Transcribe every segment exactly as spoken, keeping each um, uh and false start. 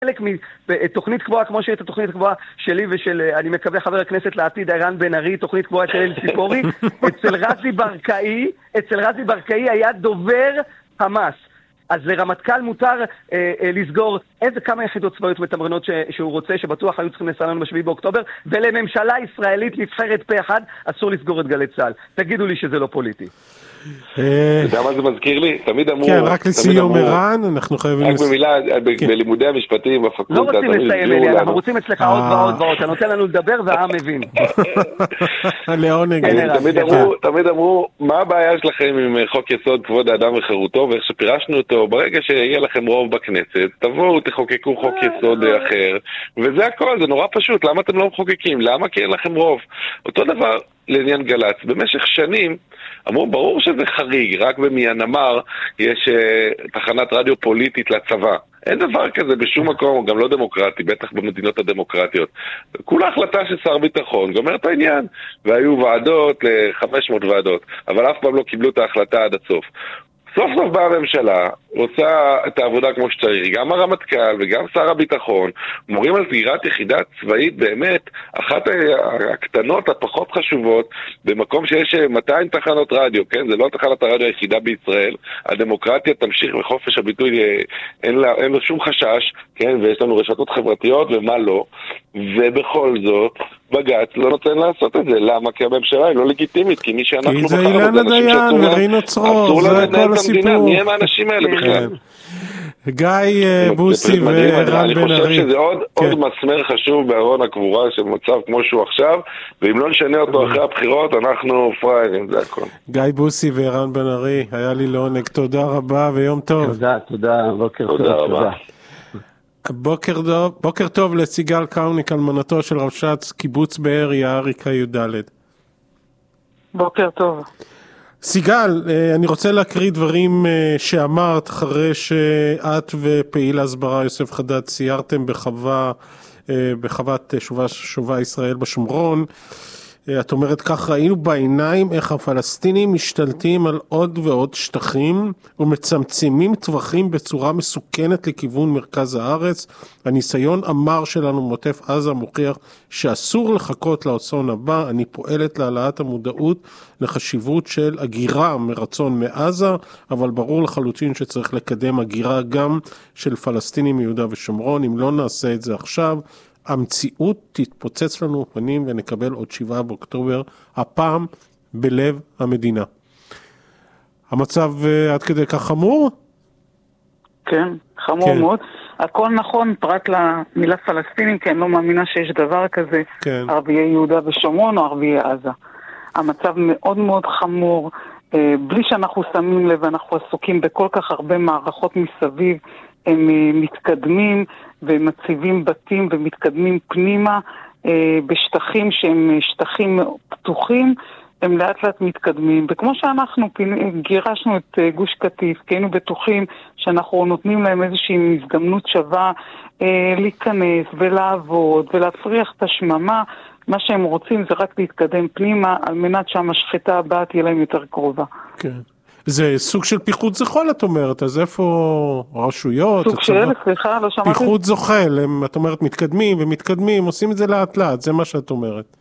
חלק מתוכנית קבועה, כמו שהייתה תוכנית קבועה שלי ושל, אני מקווה, חבר הכנסת לעתיד ערן בן ארי, תוכנית קבועה של אלי ציפורי, אצל רזי ברקאי, אצל רזי ברקאי היה דובר חמאס. אז לרמטכ"ל מותר אה, אה, לסגור איזה כמה יחידות צבאיות מתמרנות ש, שהוא רוצה, שבטוח היו צריכים לסיים לנו בשביעי באוקטובר, ולממשלה ישראלית נבחרת פה אחד, אסור לסגור את גלי צה"ל. תגידו לי שזה לא פוליטי. אתה יודע מה זה מזכיר לי? תמיד אמרו... כן, רק לסיום ערן, אנחנו חייבים... רק במילה, בלימודי המשפטים, בפקולטה... לא רוצים לסיים, אלי, אנחנו רוצים אצלך עוד ועוד ועוד, אתה נותן לנו לדבר והעם מבין. לעונג. תמיד אמרו, מה הבעיה שלכם עם חוק יסוד כבוד האדם וחירותו, ואיך שפירשנו אותו, ברגע שיהיה לכם רוב בכנסת, תבואו, תחוקקו חוק יסוד אחר, וזה הכל, זה נורא פשוט, למה אתם לא מחוקקים? למה? כי אין לכם רוב. אותו דבר לעניין גל"צ, במשך שנים אמרו, ברור שזה חריג, רק במיינמר יש uh, תחנת רדיו פוליטית לצבא. אין דבר כזה בשום מקום, גם לא דמוקרטי, בטח במדינות הדמוקרטיות. כולה החלטה של שר ביטחון, גומר את העניין. והיו ועדות, ל-חמש מאות ועדות, אבל אף פעם לא קיבלו את ההחלטה עד הסוף. סוף סוף באה הממשלה, עושה את העבודה כמו שצריך, גם הרמטכ"ל וגם שר הביטחון, מורים על סגירת יחידה צבאית באמת, אחת הקטנות הפחות חשובות, במקום שיש מאתיים תחנות רדיו, כן? זה לא תחנת הרדיו היחידה בישראל, הדמוקרטיה תמשיך וחופש הביטוי, אין לה, אין לו שום חשש, כן? ויש לנו רשתות חברתיות ומה לא, ובכל זאת, בג"ץ לא נותן לעשות את זה. למה? כי הממשלה היא לא לגיטימית, כי מי שאנחנו כי זה אילן הדיין ורינו צרור, זה כל הסיפור. מי הם האנשים האלה בכלל? גיא בוסי ורן בן ארי. אני חושב שזה עוד מסמר חשוב בארון הקבורה של מצב כמו שהוא עכשיו, ואם לא נשנה אותו אחרי הבחירות, אנחנו פריירים, זה הכל. גיא בוסי ורן בן ארי, היה לי לעונג, תודה רבה ויום טוב. תודה, תודה, בוקר טוב. תודה רבה. בוקר טוב, בוקר טוב לסיגל קאוניק, אלמנתו של רבש"ץ קיבוץ באר יעריקה י"ד. בוקר טוב. סיגל, אני רוצה להקריא דברים שאמרת אחרי שאת ופעיל הסברה יוסף חדד סיירתם בחווה, בחוות שובה, שובה ישראל בשומרון. את אומרת כך, ראינו בעיניים איך הפלסטינים משתלטים על עוד ועוד שטחים ומצמצמים טווחים בצורה מסוכנת לכיוון מרכז הארץ. הניסיון המר שלנו מוטף עזה מוכיח שאסור לחכות לאסון הבא. אני פועלת להעלאת המודעות לחשיבות של הגירה מרצון מעזה, אבל ברור לחלוטין שצריך לקדם הגירה גם של פלסטינים מיהודה ושומרון. אם לא נעשה את זה עכשיו, המציאות תתפוצץ לנו פנים ונקבל עוד שבעה באוקטובר, הפעם בלב המדינה. המצב עד כדי כך חמור? כן, חמור כן. מאוד. הכל נכון, פרט למילה פלסטינים, כי אני לא מאמינה שיש דבר כזה, כן. ערביי יהודה ושומרון או ערביי עזה. המצב מאוד מאוד חמור, בלי שאנחנו שמים לב, אנחנו עסוקים בכל כך הרבה מערכות מסביב, הם מתקדמים ומציבים בתים ומתקדמים פנימה אה, בשטחים שהם שטחים פתוחים, הם לאט לאט מתקדמים. וכמו שאנחנו גירשנו את גוש קטיף, כי היינו בטוחים שאנחנו נותנים להם איזושהי הזדמנות שווה אה, להיכנס ולעבוד ולהפריח את השממה, מה שהם רוצים זה רק להתקדם פנימה על מנת שהמשחטה הבאה תהיה להם יותר קרובה. כן. זה סוג של פיחות זוחל, את אומרת, אז איפה רשויות? סוג של, סליחה, לא שמעתי. פיחות זוחל, הם, את אומרת, מתקדמים ומתקדמים, עושים את זה לאט לאט, זה מה שאת אומרת.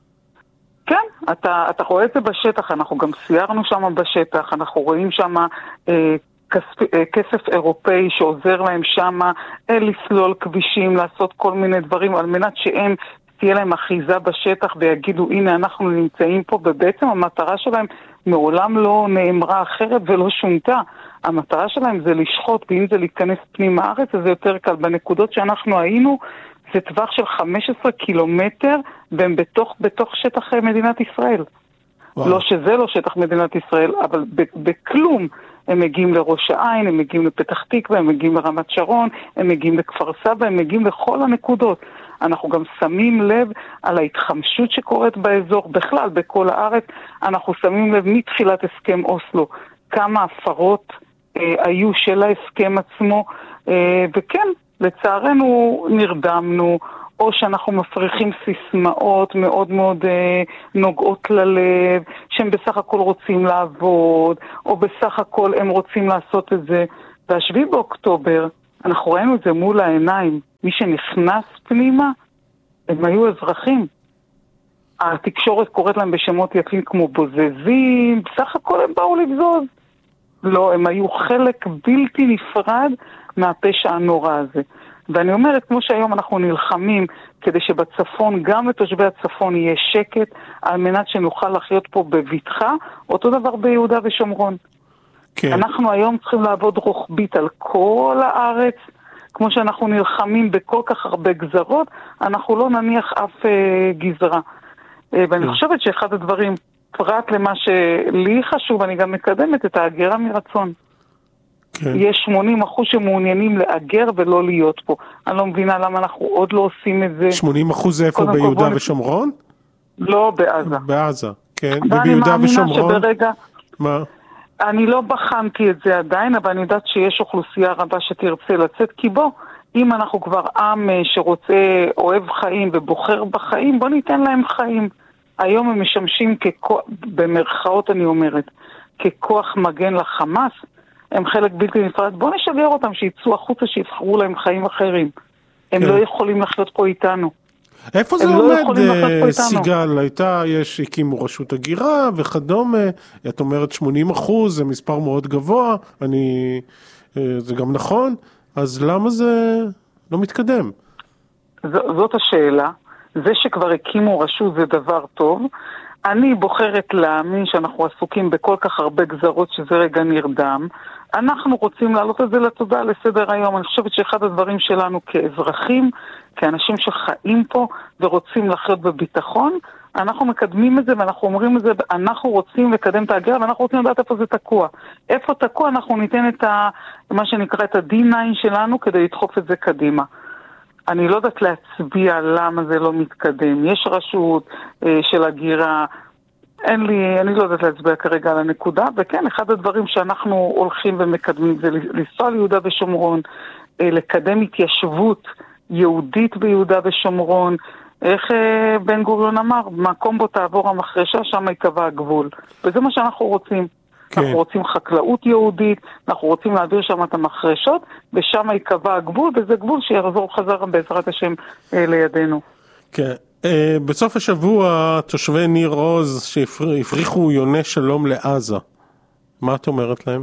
כן, אתה, אתה רואה את זה בשטח, אנחנו גם סיירנו שם בשטח, אנחנו רואים שם אה, כסף, אה, כסף אירופאי שעוזר להם שם אה, לסלול כבישים, לעשות כל מיני דברים, על מנת שהם תהיה להם אחיזה בשטח ויגידו, הנה אנחנו נמצאים פה, ובעצם המטרה שלהם מעולם לא נאמרה אחרת ולא שונתה. המטרה שלהם זה לשחוט, ואם זה להיכנס פנים הארץ, אז זה יותר קל. בנקודות שאנחנו היינו, זה טווח של חמישה עשר קילומטר, והם בתוך, בתוך שטח מדינת ישראל. וואו. לא שזה לא שטח מדינת ישראל, אבל בכלום. הם מגיעים לראש העין, הם מגיעים לפתח תקווה, הם מגיעים לרמת שרון, הם מגיעים לכפר סבא, הם מגיעים לכל הנקודות. אנחנו גם שמים לב על ההתחמשות שקורית באזור, בכלל, בכל הארץ, אנחנו שמים לב מתחילת הסכם אוסלו, כמה הפרות אה, היו של ההסכם עצמו, אה, וכן, לצערנו נרדמנו, או שאנחנו מפריחים סיסמאות מאוד מאוד אה, נוגעות ללב, שהם בסך הכל רוצים לעבוד, או בסך הכל הם רוצים לעשות את זה. והשביעי באוקטובר אנחנו ראינו את זה מול העיניים. מי שנכנס פנימה, הם היו אזרחים. התקשורת קוראת להם בשמות יפים כמו בוזזים, בסך הכל הם באו לבזוז. לא, הם היו חלק בלתי נפרד מהפשע הנורא הזה. ואני אומרת, כמו שהיום אנחנו נלחמים כדי שבצפון, גם לתושבי הצפון יהיה שקט, על מנת שנוכל לחיות פה בביטחה, אותו דבר ביהודה ושומרון. כן. אנחנו היום צריכים לעבוד רוחבית על כל הארץ, כמו שאנחנו נלחמים בכל כך הרבה גזרות, אנחנו לא נניח אף אה, גזרה. אה, ואני כן. חושבת שאחד הדברים, פרט למה שלי חשוב, אני גם מקדמת את ההגירה מרצון. כן. יש שמונים אחוז שמעוניינים לאגר ולא להיות פה. אני לא מבינה למה אנחנו עוד לא עושים את זה. שמונים אחוז זה איפה ביהודה ושומרון? לא, בעזה. בעזה, כן. וביהודה ושומרון? שברגע... מה? אני לא בחנתי את זה עדיין, אבל אני יודעת שיש אוכלוסייה רבה שתרצה לצאת, כי בוא, אם אנחנו כבר עם שרוצה, אוהב חיים ובוחר בחיים, בוא ניתן להם חיים. היום הם משמשים ככוח, במרכאות אני אומרת, ככוח מגן לחמאס, הם חלק בלתי נפרד. בוא נשגר אותם, שיצאו החוצה, שיבחרו להם חיים אחרים. הם כן. לא יכולים לחיות פה איתנו. איפה זה עומד, לא סיגל? הייתה, יש, הקימו רשות הגירה וכדומה, את אומרת שמונים אחוז, זה מספר מאוד גבוה, אני, זה גם נכון, אז למה זה לא מתקדם? ז, זאת השאלה. זה שכבר הקימו רשות זה דבר טוב. אני בוחרת להאמין שאנחנו עסוקים בכל כך הרבה גזרות שזה רגע נרדם. אנחנו רוצים להעלות את זה לתודעה, לסדר היום. אני חושבת שאחד הדברים שלנו כאזרחים, כאנשים שחיים פה ורוצים לחיות בביטחון, אנחנו מקדמים את זה ואנחנו אומרים את זה, אנחנו רוצים לקדם את ההגירה ואנחנו רוצים לדעת איפה זה תקוע. איפה תקוע אנחנו ניתן את ה, מה שנקרא את ה-די ניין שלנו כדי לדחוף את זה קדימה. אני לא יודעת להצביע למה זה לא מתקדם. יש רשות אה, של הגירה, אין לי, אני לא יודעת להצביע כרגע על הנקודה, וכן, אחד הדברים שאנחנו הולכים ומקדמים זה לנסוע ליהודה ושומרון, אה, לקדם התיישבות יהודית ביהודה ושומרון, איך אה, בן גוריון אמר, מקום בו תעבור המחרשה, שם יקבע הגבול. וזה מה שאנחנו רוצים. כן. אנחנו רוצים חקלאות יהודית, אנחנו רוצים להעביר שם את המחרשות, ושם יקבע הגבול, וזה גבול שיחזור חזרה בעזרת השם אה, לידינו. כן. אה, בסוף השבוע, תושבי ניר עוז שהפריחו יוני שלום לעזה. מה את אומרת להם?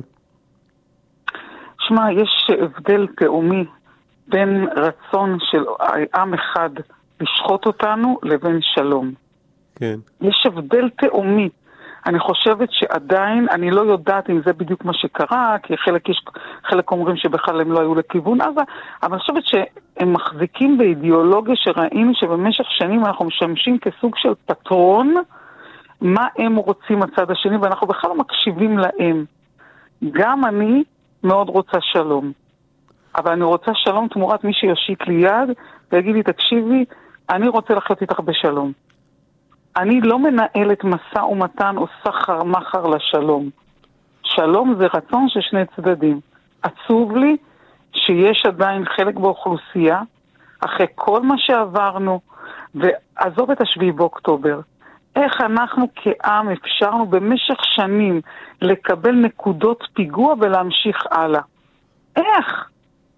שמע, יש הבדל תאומי בין רצון של עם אחד לשחוט אותנו לבין שלום. כן. יש הבדל תאומי. אני חושבת שעדיין, אני לא יודעת אם זה בדיוק מה שקרה, כי חלק, יש, חלק אומרים שבכלל הם לא היו לכיוון עזה, אבל אני חושבת שהם מחזיקים באידיאולוגיה שראינו שבמשך שנים אנחנו משמשים כסוג של פטרון, מה הם רוצים הצד השני, ואנחנו בכלל מקשיבים להם. גם אני מאוד רוצה שלום, אבל אני רוצה שלום תמורת מי שיושיט לי יד, ויגיד לי, תקשיבי, אני רוצה לחיות איתך בשלום. אני לא מנהלת מסע ומתן או סחר מחר לשלום. שלום זה רצון של שני צדדים. עצוב לי שיש עדיין חלק באוכלוסייה, אחרי כל מה שעברנו, ועזוב את השביעי באוקטובר, איך אנחנו כעם אפשרנו במשך שנים לקבל נקודות פיגוע ולהמשיך הלאה. איך?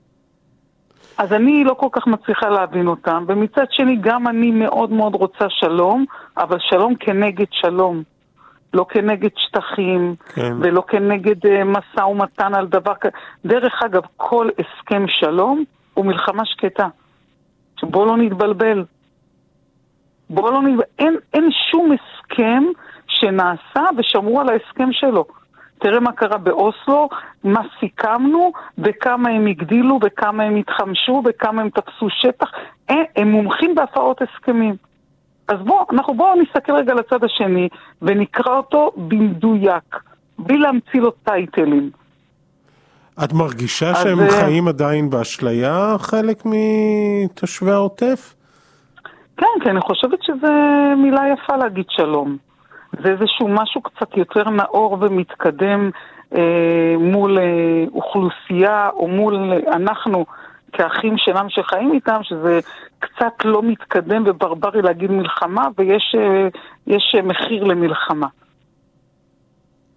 אז אני לא כל כך מצליחה להבין אותם, ומצד שני גם אני מאוד מאוד רוצה שלום, אבל שלום כנגד שלום, לא כנגד שטחים, כן. ולא כנגד uh, מסע ומתן על דבר כזה. דרך אגב, כל הסכם שלום הוא מלחמה שקטה. בוא לא נתבלבל. בוא לא נתבלבל. אין, אין שום הסכם שנעשה ושמרו על ההסכם שלו. תראה מה קרה באוסלו, מה סיכמנו, וכמה הם הגדילו, וכמה הם התחמשו, וכמה הם תפסו שטח. הם, הם מומחים בהפרות הסכמים. אז בואו, אנחנו בואו נסתכל רגע לצד השני, ונקרא אותו במדויק, בלי להמציא לו טייטלים. את מרגישה אז, שהם חיים עדיין באשליה, חלק מתושבי העוטף? כן, כן, אני חושבת שזה מילה יפה להגיד שלום. זה איזשהו משהו קצת יותר נאור ומתקדם אה, מול אה, אוכלוסייה, או מול אה, אנחנו כאחים שלנו שחיים איתם, שזה קצת לא מתקדם וברברי להגיד מלחמה, ויש אה, יש מחיר למלחמה.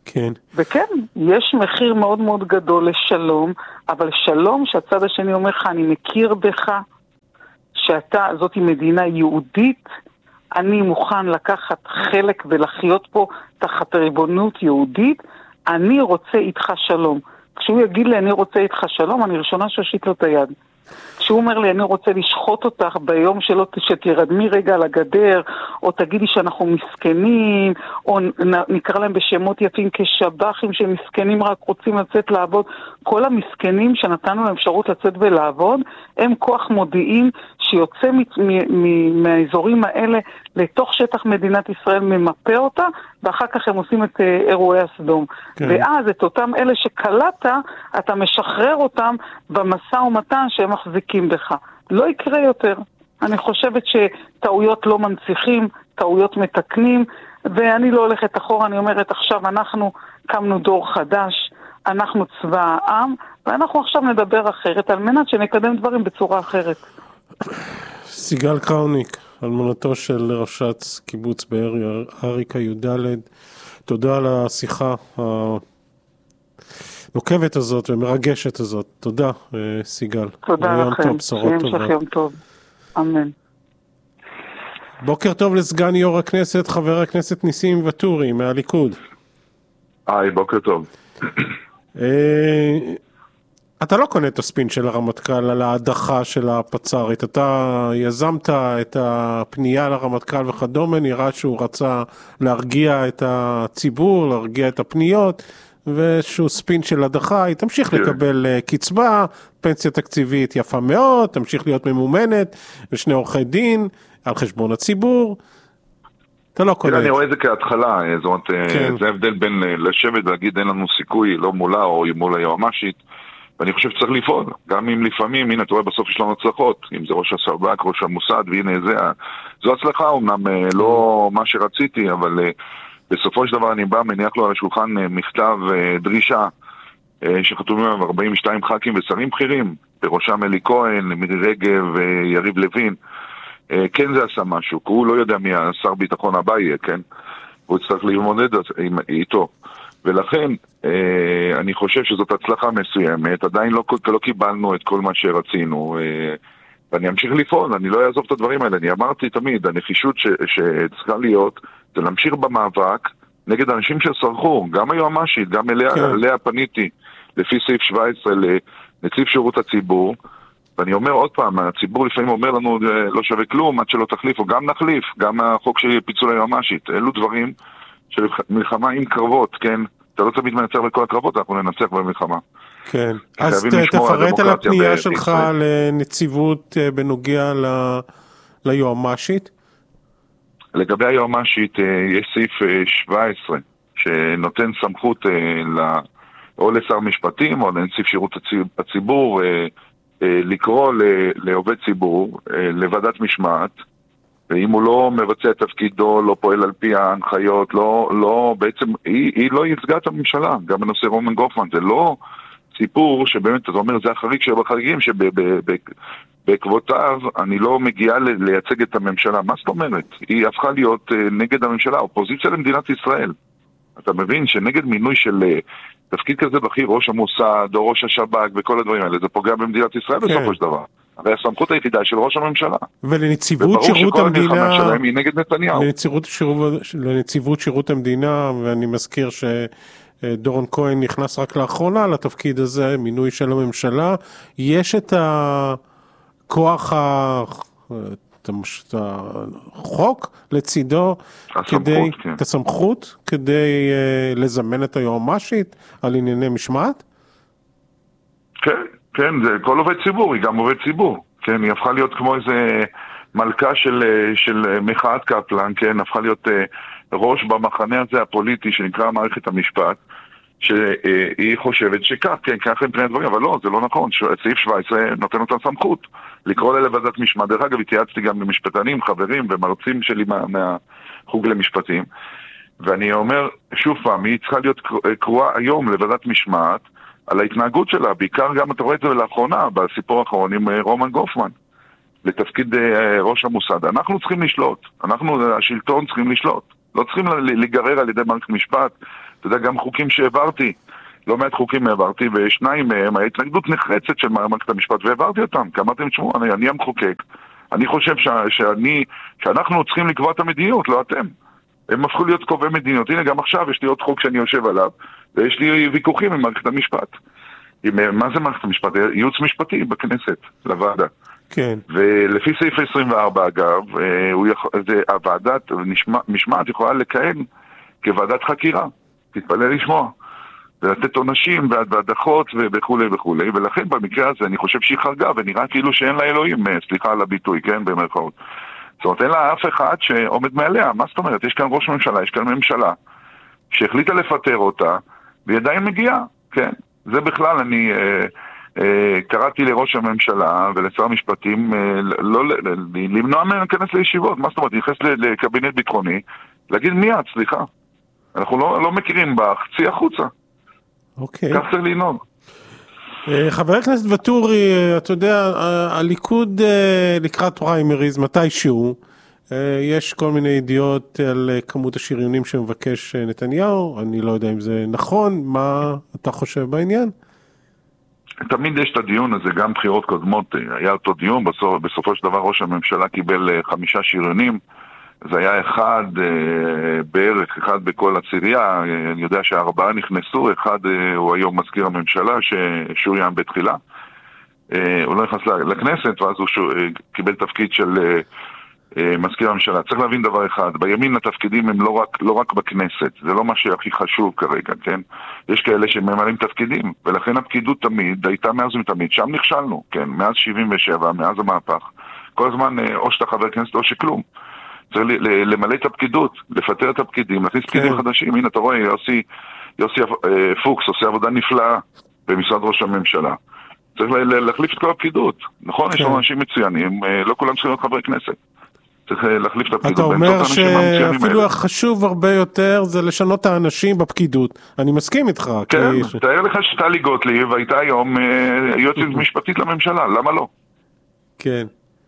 כן. וכן, יש מחיר מאוד מאוד גדול לשלום, אבל שלום שהצד השני אומר לך, אני מכיר בך, שאתה, זאת היא מדינה יהודית, אני מוכן לקחת חלק ולחיות פה תחת ריבונות יהודית, אני רוצה איתך שלום. כשהוא יגיד לי, אני רוצה איתך שלום, אני ראשונה שהושיט לו את היד. כשהוא אומר לי, אני רוצה לשחוט אותך ביום שלא שתירדמי רגע על הגדר, או תגידי שאנחנו מסכנים, או נקרא להם בשמות יפים כשבחים שמסכנים רק רוצים לצאת לעבוד, כל המסכנים שנתנו להם אפשרות לצאת ולעבוד, הם כוח מודיעין שיוצא מהאזורים האלה לתוך שטח מדינת ישראל, ממפה אותה, ואחר כך הם עושים את אירועי הסדום. כן. ואז את אותם אלה שקלטת, אתה משחרר אותם במשא ומתן שהם מחזיקים בך. לא יקרה יותר. אני חושבת שטעויות לא מנציחים, טעויות מתקנים, ואני לא הולכת אחורה, אני אומרת עכשיו אנחנו קמנו דור חדש, אנחנו צבא העם, ואנחנו עכשיו נדבר אחרת, על מנת שנקדם דברים בצורה אחרת. סיגל קראוניק, אלמונתו של ראשת קיבוץ בארי, אריקה י"ד, תודה על השיחה הנוקבת הזאת ומרגשת הזאת. תודה, סיגל. תודה לכם, שימשך יום טוב. אמן. בוקר טוב לסגן יו"ר הכנסת, חבר הכנסת ניסים ואטורי, מהליכוד. היי, בוקר טוב. אתה לא קונה את הספין של הרמטכ"ל על ההדחה של הפצ"רית, אתה יזמת את הפנייה לרמטכ"ל וכדומה, נראה שהוא רצה להרגיע את הציבור, להרגיע את הפניות, ושהו ספין של הדחה, היא תמשיך לקבל קצבה, פנסיה תקציבית יפה מאוד, תמשיך להיות ממומנת, ושני עורכי דין, על חשבון הציבור, אתה לא קונה. אני רואה את זה כהתחלה, זאת אומרת, זה ההבדל בין לשבת ולהגיד אין לנו סיכוי, לא מולה או מול היועמ"שית, ואני חושב שצריך לפעול, גם אם לפעמים, הנה, אתה רואה בסוף יש לנו הצלחות, אם זה ראש השב"כ, ראש המוסד, והנה זה, זו הצלחה, אמנם לא מה שרציתי, אבל בסופו של דבר אני בא, מניח לו על השולחן מכתב דרישה, שחתומים עם ארבעים ושתיים ח"כים ושרים בכירים, בראשם אלי כהן, מירי רגב ויריב לוין, כן זה עשה משהו, כי הוא לא יודע מי השר ביטחון הבא יהיה, כן? הוא צריך להתמודד איתו. ולכן אה, אני חושב שזאת הצלחה מסוימת, עדיין לא, לא קיבלנו את כל מה שרצינו, אה, ואני אמשיך לפעול, אני לא אעזוב את הדברים האלה, אני אמרתי תמיד, הנחישות ש, שצריכה להיות, זה להמשיך במאבק נגד אנשים שסרחו, גם היועמ"שית, גם אליה, כן. אליה פניתי, לפי סעיף שבע עשרה לנציב שירות הציבור, ואני אומר עוד פעם, הציבור לפעמים אומר לנו לא שווה כלום, עד שלא תחליפו, גם נחליף, גם החוק של פיצול היועמ"שית, אלו דברים של מלחמה עם קרבות, כן? אתה לא תמיד מנצח בכל הקרבות, אנחנו ננצח במלחמה. כן. אז תפרט על הפנייה שלך לנציבות בנוגע ליועמ"שית? לגבי היועמ"שית, יש סעיף שבע עשרה, שנותן סמכות או לשר משפטים, או לנציב שירות הציבור, לקרוא לעובד ציבור, לוועדת משמעת, ואם הוא לא מבצע את תפקידו, לא פועל על פי ההנחיות, לא, לא, בעצם, היא, היא לא ייצגה את הממשלה, גם בנושא רומן גופמן, זה לא סיפור שבאמת, אתה אומר, זה החריג שבחריגים, שבעקבותיו אני לא מגיעה לייצג את הממשלה. מה זאת אומרת? היא הפכה להיות נגד הממשלה, אופוזיציה למדינת ישראל. אתה מבין שנגד מינוי של תפקיד כזה בכיר, ראש המוסד, או ראש השב"כ, וכל הדברים האלה, זה פוגע במדינת ישראל כן. בסופו של דבר. הרי הסמכות היחידה של ראש הממשלה. ולנציבות שירות המדינה, שלהם היא נגד נתניהו. לנציבות, שירות, לנציבות שירות המדינה, ואני מזכיר שדורון כהן נכנס רק לאחרונה לתפקיד הזה, מינוי של הממשלה, יש את הכוח ה... את החוק לצידו, כדי, כן. את הסמכות כדי uh, לזמן את היועמ"שית על ענייני משמעת? כן, כן, זה כל עובד ציבור, היא גם עובד ציבור, כן, היא הפכה להיות כמו איזה מלכה של, של מחאת קפלן, כן, הפכה להיות uh, ראש במחנה הזה הפוליטי שנקרא מערכת המשפט, שהיא חושבת שכך, כן, כך הם פני הדברים, אבל לא, זה לא נכון, סעיף שבע עשרה נותן אותה סמכות לקרוא לה לוועדת משמעת. דרך אגב, התייעצתי גם למשפטנים, חברים ומרצים שלי מה, מהחוג למשפטים, ואני אומר, שוב פעם, היא צריכה להיות קרואה היום לוועדת משמעת על ההתנהגות שלה, בעיקר גם אתה רואה את זה לאחרונה, בסיפור האחרון עם רומן גופמן, לתפקיד ראש המוסד. אנחנו צריכים לשלוט, אנחנו, השלטון צריכים לשלוט. לא צריכים להיגרר על ידי מערכת משפט. אתה יודע, גם חוקים שהעברתי, לא מעט חוקים העברתי, ושניים מהם, ההתנגדות נחרצת של מערכת המשפט, והעברתי אותם, כי אמרתם, תשמעו, אני, אני המחוקק, אני חושב ש, שאני, שאנחנו צריכים לקבוע את המדיניות, לא אתם. הם הפכו להיות קובעי מדיניות. הנה, גם עכשיו יש לי עוד חוק שאני יושב עליו, ויש לי ויכוחים עם מערכת המשפט. עם, מה זה מערכת המשפט? ייעוץ משפטי בכנסת, לוועדה. כן. ולפי סעיף עשרים וארבע, אגב, הוא יכול, זה, הוועדת משמעת יכולה לכהן כוועדת חקירה. תתפלא לשמוע. ולתת עונשים והדחות וכו' וכו'. ולכן במקרה הזה אני חושב שהיא חרגה, ונראה כאילו שאין לה אלוהים, סליחה על הביטוי, כן, במרכאות. זאת אומרת, אין לה אף אחד שעומד מעליה. מה זאת אומרת? יש כאן ראש ממשלה, יש כאן ממשלה, שהחליטה לפטר אותה, והיא עדיין מגיעה, כן? זה בכלל, אני אה, אה, קראתי לראש הממשלה ולשר המשפטים, אה, לא, למנוע מהם להיכנס לישיבות. מה זאת אומרת? נכנס לקבינט ביטחוני, להגיד מיד, סליחה. אנחנו לא, לא מכירים בה, חצי החוצה. אוקיי. כך צריך לנהוג. חבר הכנסת וטורי, אתה יודע, הליכוד לקראת פריימריז, מתישהו, יש כל מיני ידיעות על כמות השריונים שמבקש נתניהו, אני לא יודע אם זה נכון, מה אתה חושב בעניין? תמיד יש את הדיון הזה, גם בחירות קודמות, היה אותו דיון, בסופ, בסופו של דבר ראש הממשלה קיבל חמישה שריונים, זה היה אחד בערך, אחד בכל הצירייה, אני יודע שהארבעה נכנסו, אחד הוא היום מזכיר הממשלה ששוריין בתחילה, הוא לא נכנס לכנסת ואז הוא קיבל תפקיד של מזכיר הממשלה. צריך להבין דבר אחד, בימין התפקידים הם לא רק, לא רק בכנסת, זה לא מה שהכי חשוב כרגע, כן? יש כאלה שממלאים תפקידים, ולכן הפקידות תמיד הייתה מאז ומתמיד, שם נכשלנו, כן? מאז שבעים ושבע, מאז המהפך, כל הזמן או שאתה חבר כנסת או שכלום. צריך למלא את הפקידות, לפטר את הפקידים, להכניס פקידים חדשים. הנה, אתה רואה, יוסי, יוסי פוקס עושה עבודה נפלאה במשרד ראש הממשלה. צריך להחליף את כל הפקידות. נכון, יש לנו אנשים מצוינים, לא כולם צריכים להיות חברי כנסת. צריך להחליף את הפקידות. אתה אומר שאפילו החשוב הרבה יותר זה לשנות את האנשים בפקידות. אני מסכים איתך. כן, תאר לך שטלי גוטליב הייתה היום יועצת משפטית לממשלה, למה לא? כן.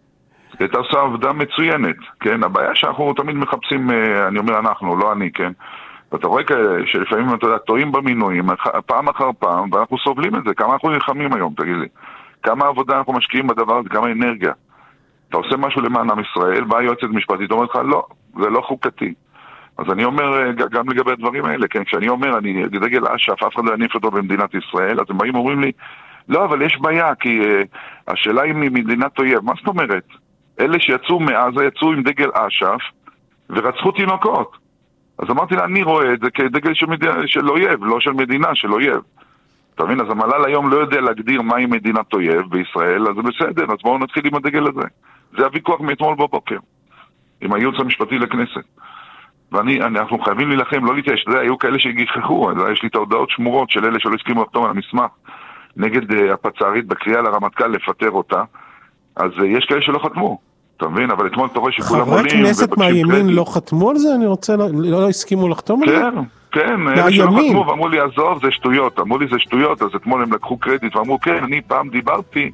הייתה עושה עבודה מצוינת, כן? הבעיה שאנחנו תמיד מחפשים, אני אומר אנחנו, לא אני, כן? ואתה רואה שלפעמים, אתה יודע, טועים במינויים, פעם אחר פעם, ואנחנו סובלים את זה. כמה אנחנו נלחמים היום, תגיד לי? כמה עבודה אנחנו משקיעים בדבר הזה, כמה אנרגיה? אתה עושה משהו למען עם ישראל, באה יועצת משפטית, אומרת לך, לא, זה לא חוקתי. אז אני אומר, גם לגבי הדברים האלה, כן? כשאני אומר, אני דגל אש"ף, אף אחד לא יניף אותו במדינת ישראל, אז הם באים ואומרים לי, לא, אבל יש בעיה, כי uh, השאלה היא ממדינת אויב. מה זאת אומרת? אלה שיצאו מעזה יצאו עם דגל אש"ף ורצחו תינוקות. אז אמרתי לה, אני רואה את זה כדגל של, מדינה, של אויב, לא של מדינה, של אויב. אתה מבין? אז המל"ל היום לא יודע להגדיר מהי מדינת אויב בישראל, אז זה בסדר, אז בואו נתחיל עם הדגל הזה. זה הוויכוח מאתמול בבוקר, עם הייעוץ המשפטי לכנסת. ואני, אנחנו חייבים להילחם, לא להתייאש, זה היו כאלה שהגיחכו, יש לי את ההודעות שמורות של אלה שלא הסכימו לחתום על המסמך, נגד uh, הפצ"רית בקריאה לרמטכ"ל לפטר אותה, אז uh, יש כאלה שלא חתמו, אתה מבין? אבל אתמול אתה רואה שכולם עולים... חברי כנסת מהימין לא חתמו על זה? אני רוצה, לא, לא הסכימו לחתום על זה? כן, כן, אלה שלא חתמו ואמרו לי, עזוב, זה שטויות, אמרו לי זה שטויות, אז אתמול הם לקחו קרדיט ואמרו, כן, אני פעם דיברתי,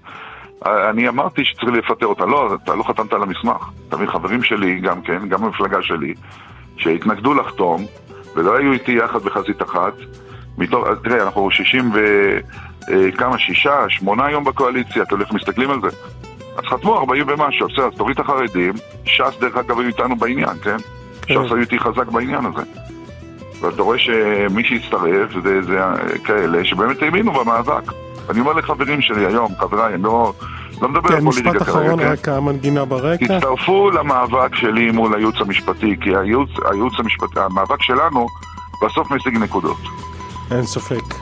אני אמרתי שצריך לפטר אותה, לא, אתה לא חתמת על המסמך, אתה מבין? חברים שלי גם כן, גם המפלגה שלי, שהתנגדו לחתום, ולא היו איתי יחד בחזית אחת, מתוך, תראה, אנחנו שישים וכמה, שישה, שמונה יום בקואליציה, אתה הולך, מסתכלים על זה. אז חתמו ארבעים ומשהו, בסדר, אז תוריד את החרדים, ש"ס דרך אגב היו איתנו בעניין, כן? ש"ס היו איתי חזק בעניין הזה. ואתה רואה שמי שהצטרף, זה, זה כאלה שבאמת האמינו במאבק. אני אומר לחברים שלי היום, חבריי, אני לא, לא מדבר כן, על פוליטיקה כרגע, משפט אחרון, רק המנגינה ברקע. תצטרפו למאבק שלי מול הייעוץ המשפטי, כי הייעוץ, הייעוץ המשפטי, המאבק שלנו בסוף משיג נקודות. אין ספק.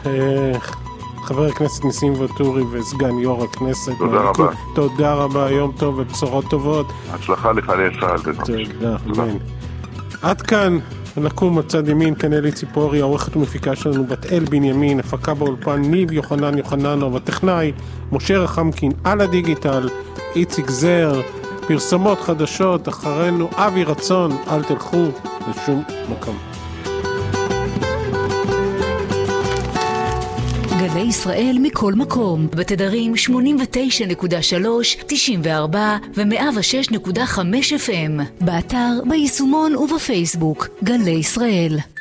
חבר הכנסת ניסים וטורי וסגן יו"ר הכנסת. תודה רבה. תודה רבה, יום טוב ובשורות טובות. הצלחה לחיילי צה"ל. תודה, אמן. עד כאן נקום מצד ימין, כאן אלי ציפורי, העורכת ומפיקה שלנו בת אל בנימין, הפקה באולפן ניב יוחנן יוחננוב, הטכנאי משה רחמקין, על הדיגיטל איציק זר, פרסומות חדשות אחרינו, אבי רצון, אל תלכו לשום מקום. גלי ישראל מכל מקום, בתדרים שמונים ותשע נקודה שלוש, תשעים וארבע ו-מאה ושש נקודה חמש אף אם, באתר, ביישומון ובפייסבוק, גלי ישראל.